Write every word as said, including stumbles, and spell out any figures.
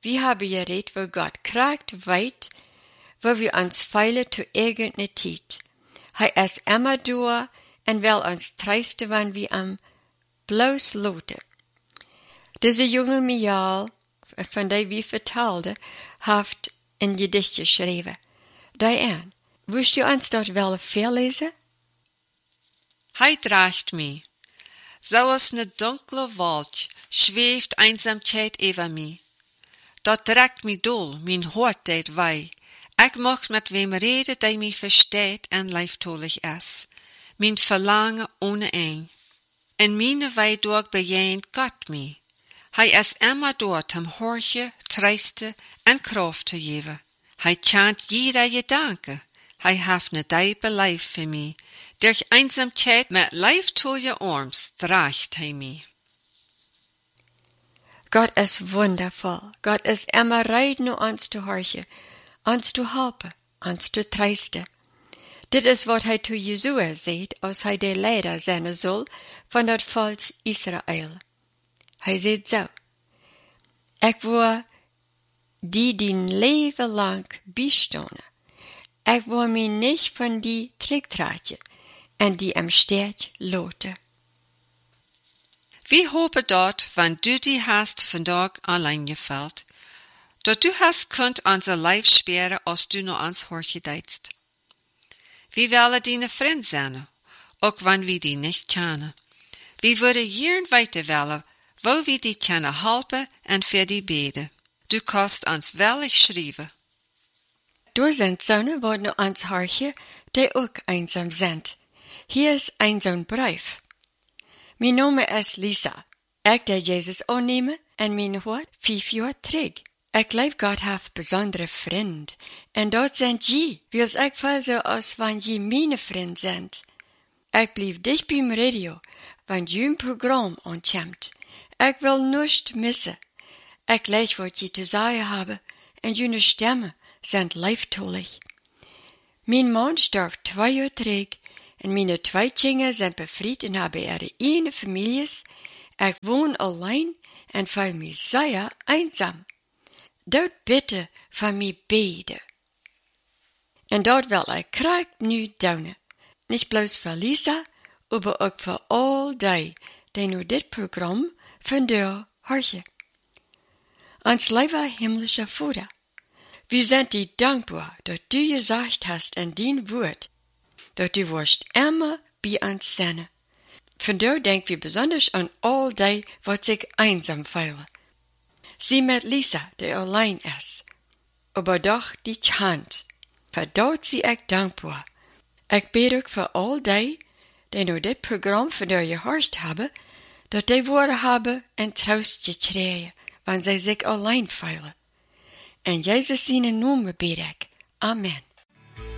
wir haben geredet, wo Gott kragt weit, wo wir uns feilen zu irgendeiner Zeit. Hij is immer door en wil ons troosten wanneer we am bloos loten. Deze jonge Mial, van die we vertelden, heeft een gedicht geschreven. Diane, wist je ons dat wel voorlezen? Hij draagt mij. Zoals ne donkle wolk schweeft Einsamkeit over mij. Dat trekt mij dol, mijn hart deed wei. Ik mocht met wem reden die mij versteht en lieftolig is. Mijn verlangen ohne een. En meine wei door bejent Gott mij. Hij is immer dort om horche, troosten en kracht te geven. Hij chant jeder gedanke. Hij heeft ne diepe lief voor mij. Durch Einsamkeit met lieftolige arms draagt hij mij. Gott is wundervoll. Gott is immer reid nu ons te horchen, ons te helpen, ons te troosten. Dit is wat hij to Jesua zegt, als hij de leider zijn zal van dat volk Israël. Hij zegt zo: Ik wil die din leven lang bijstonen. Ik wil mij niet van die terugtrekken en die am sterk loten. We hopen dat, wann du die hast vandaag alleen gefällt, dat du hast kunt onze lijf speren als du naar ons horche deitst. We willen die vriend zijn, ook wann we die niet kennen. We willen hier weiter willen, wo we die kunnen helpen en voor die beden. Du kannst ons wel schrijven. Door zijn zonen worden ons horche, die ook einsam zijn. Hier is een zo'n brief. Mijn naam is Lisa. Ik deed Jezus aannemen en mijn hoort vijf jaar terug. Ik leef God heeft bijzondere vriend. En dat zijn je, wils ik voel zo als wanneer je mijn vriend bent. Ik blijf dicht bij mijn radio, wanneer je een programma ontkomt. Ik wil niets missen. Ik lees wat je te zeggen hebben en je stemmen zijn lieftolig. Mijn man starf twee jaar terug en mijn twee kinderen zijn bevrijd en hebben ihre ene families. Ik woon alleen en voel me zeer einsam. Dat bitte van mij beiden. En dat wil ik graag nu doen. Niet bloos voor Lisa, maar ook voor al die die nu dit programma vandaag horen. Ons lieve himmlische Vater, wir sind dir dankbaar dat du gesagt hast in dein Wort, dat du wirst immer bei uns sein. Vandaag denken wir besonders an all die, wat sich einsam fühlen. Sie mit Lisa, die allein ist, aber doch die Hand. Für dat sie ich dankbaar. Ich bete auch für all die, die nu dit Programm vandaag gehoord hebben, dat die woorden hebben en troost gekregen, wanneer zij zich allein fühlen. En Jezus zijn naam bid ik. Amen.